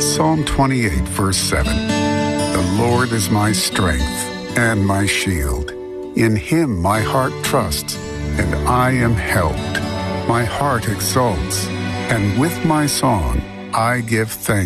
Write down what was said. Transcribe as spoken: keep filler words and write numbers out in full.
Psalm twenty-eight, verse seven. The Lord is my strength and my shield. In him my heart trusts, and I am helped. My heart exults, and with my song I give thanks.